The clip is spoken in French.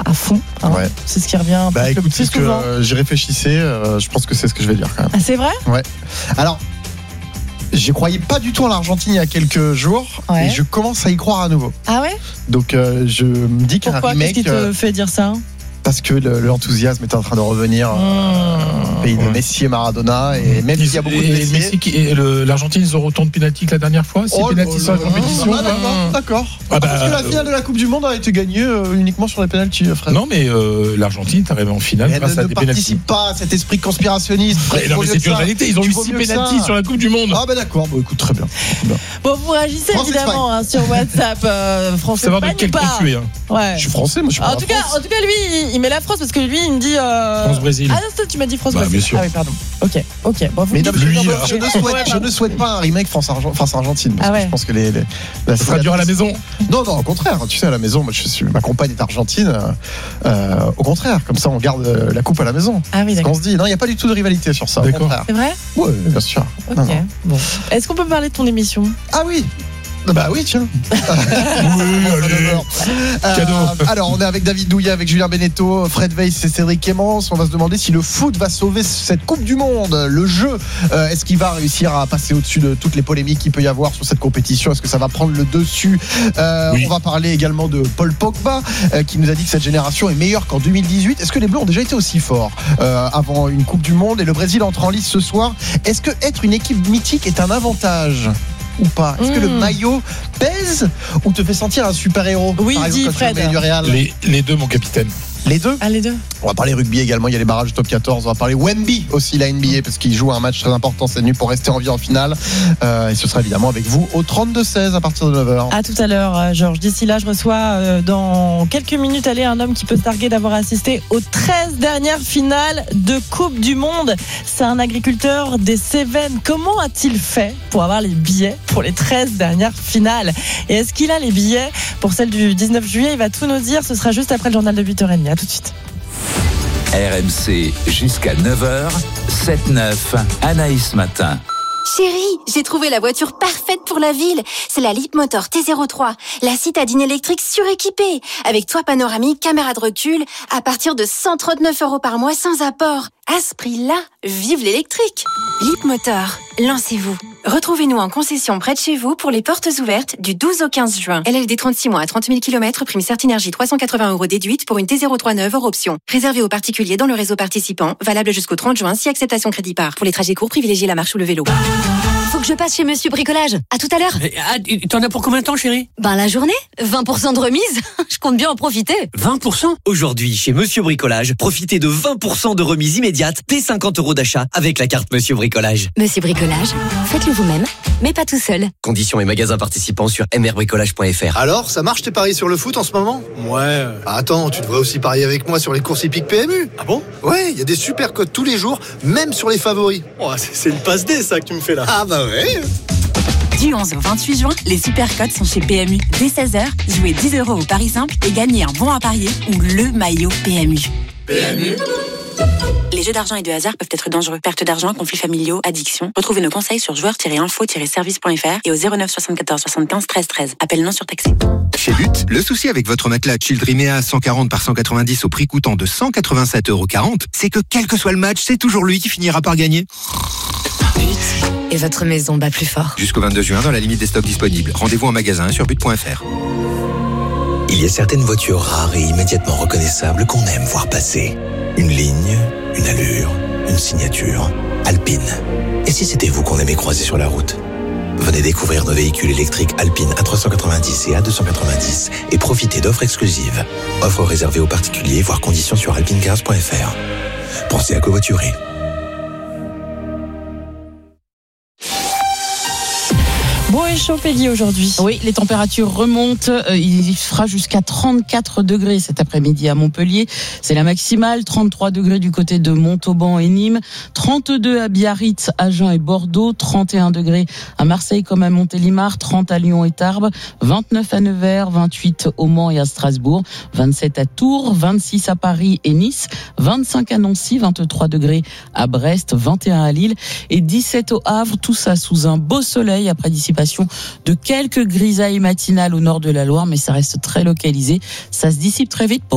à fond. Ouais. C'est ce qui revient Bah le écoute, plus c'est ce souvent. que j'y réfléchissais, je pense que c'est ce que je vais dire quand même. Ah, c'est vrai ? Ouais. Alors, j'y croyais pas du tout en l'Argentine il y a quelques jours, Ouais. et je commence à y croire à nouveau. Ah ouais ? Donc je me dis qu'un Pourquoi ? remake, Qu'est-ce qui te fait dire ça ? parce que l'enthousiasme est en train de revenir au pays de Messi et Maradona, et même s'il y a beaucoup de Messi. Et l'Argentine, ils auront autant de pénaltys que la dernière fois. 6 pénaltys sur la compétition. D'accord. Ah bah, parce que la finale de la Coupe du Monde a été gagnée uniquement sur les pénaltys, Fred. Non, mais l'Argentine est arrivée en finale Elle grâce à ne des pénaltys. participe pas à cet esprit conspirationniste. Non, mais c'est une réalité. Ils ont eu 6 pénaltys sur la Coupe du Monde. Ah bah d'accord, bon écoute, très bien. Bon, vous réagissez France, évidemment sur WhatsApp. France, Savoir de quel camp tu es. Ouais. Je suis français, moi je suis pas En tout cas, lui, il met la France parce que lui, il me dit. France-Brésil. Ah non, tu m'as dit France-Brésil. Bien sûr. Ah oui, pardon. Ok. Bon, vous mais me non, dites lui, je je ne souhaite pas un remake France-Argentine. Parce que je pense que ça sera dur à la maison. Non, au contraire. Tu sais, à la maison, ma compagne est argentine. Au contraire, comme ça, on garde la coupe à la maison. Ah oui, c'est ce d'accord. qu'on se dit. Non, il n'y a pas du tout de rivalité sur ça. D'accord. Au contraire. C'est vrai ? Oui, bien sûr. Ok. Non. Bon. Est-ce qu'on peut parler de ton émission ? Ah oui. Bah oui, tiens. Cadeau. Alors, on est avec David Douillet, avec Julien Beneteau, Fred Weiss et Cédric Clémence. On va se demander si le foot va sauver cette Coupe du Monde. Le jeu, est-ce qu'il va réussir à passer au-dessus de toutes les polémiques qu'il peut y avoir sur cette compétition ? Est-ce que ça va prendre le dessus ? Oui. On va parler également de Paul Pogba, qui nous a dit que cette génération est meilleure qu'en 2018. Est-ce que les Bleus ont déjà été aussi forts avant une Coupe du Monde ? Et le Brésil entre en lice ce soir. Est-ce que être une équipe mythique est un avantage ou pas ? Est-ce que le maillot pèse ou te fait sentir un super-héros ? Oui, par exemple, dit quand tu Fred. mets du Real. Les deux, mon capitaine. Les deux ? Ah, les deux. On va parler rugby également, il y a les barrages top 14. On va parler Wemby aussi, la NBA, parce qu'il joue un match très important cette nuit pour rester en vie en finale. Et ce sera évidemment avec vous au 32-16 à partir de 9h. À tout à l'heure, Georges. D'ici là, je reçois dans quelques minutes un homme qui peut se targuer d'avoir assisté aux 13 dernières finales de Coupe du Monde. C'est un agriculteur des Cévennes. Comment a-t-il fait pour avoir les billets pour les 13 dernières finales ? Et est-ce qu'il a les billets pour celle du 19 juillet ? Il va tout nous dire. Ce sera juste après le journal de 8h30. À tout de suite. RMC jusqu'à 9h, 7-9, Anaïs Matin. Chérie, j'ai trouvé la voiture parfaite pour la ville. C'est la Leapmotor T03, la citadine électrique suréquipée, avec toit panoramique, caméra de recul, à partir de 139 € par mois sans apport. À ce prix-là, vive l'électrique. Leapmotor, lancez-vous. Retrouvez-nous en concession près de chez vous pour les portes ouvertes du 12 au 15 juin. LLD 36 mois à 30 000 km, prime Certinergie 380 € déduite pour une T03 neuve hors option. Réservé aux particuliers dans le réseau participant, valable jusqu'au 30 juin si acceptation crédit par. Pour les trajets courts, privilégiez la marche ou le vélo. Faut que je passe chez Monsieur Bricolage. À tout à l'heure. T'en as pour combien de temps, chérie ? La journée. 20% de remise. Je compte bien en profiter. 20% ? Aujourd'hui, chez Monsieur Bricolage, profitez de 20% de remise immédiate dès 50 € d'achat avec la carte Monsieur Bricolage. Monsieur Bricolage, faites-le vous-même, mais pas tout seul. Conditions et magasins participants sur mrbricolage.fr. Alors, ça marche tes paris sur le foot en ce moment ? Ouais. Attends, tu devrais aussi parier avec moi sur les courses hippiques PMU. Ah bon ? Ouais, il y a des super codes tous les jours, même sur les favoris. Oh, c'est une passe D, ça, que tu me fais là. Ah bah ouais. Du 11 au 28 juin, les super codes sont chez PMU. Dès 16h, jouez 10 € au pari simple et gagnez un bon à parier ou le maillot PMU. PMU. Les jeux d'argent et de hasard peuvent être dangereux. Perte d'argent, conflits familiaux, addiction. Retrouvez nos conseils sur joueurs-info-service.fr et au 09 74 75 13 13. Appel non surtaxé. Chez Lutte, le souci avec votre matelas Childrimea 140 par 190 au prix coûtant de 187,40 €, c'est que quel que soit le match, c'est toujours lui qui finira par gagner. Et votre maison bat plus fort. Jusqu'au 22 juin, dans la limite des stocks disponibles. Rendez-vous en magasin sur but.fr. Il y a certaines voitures rares et immédiatement reconnaissables qu'on aime voir passer. Une ligne, une allure, une signature. Alpine. Et si c'était vous qu'on aimait croiser sur la route ? Venez découvrir nos véhicules électriques Alpine A390 et A290 et profitez d'offres exclusives. Offres réservées aux particuliers, voire conditions sur alpinecars.fr. Pensez à covoiturer. Bon et chaud, Peggy, aujourd'hui. Oui, les températures remontent. Il fera jusqu'à 34 degrés cet après-midi à Montpellier. C'est la maximale. 33 degrés du côté de Montauban et Nîmes. 32 à Biarritz, Agen et Bordeaux. 31 degrés à Marseille comme à Montélimar. 30 à Lyon et Tarbes. 29 à Nevers. 28 au Mans et à Strasbourg. 27 à Tours. 26 à Paris et Nice. 25 à Nancy. 23 degrés à Brest. 21 à Lille. Et 17 au Havre. Tout ça sous un beau soleil après dissipation de quelques grisailles matinales au nord de la Loire, mais ça reste très localisé. Ça se dissipe très vite.